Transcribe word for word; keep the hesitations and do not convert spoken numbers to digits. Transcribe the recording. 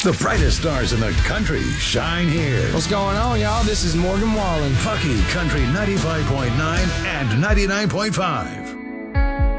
The brightest stars in the country shine here. What's going on, y'all? This is Morgan Wallen. Pucky Country ninety-five point nine and ninety-nine point five.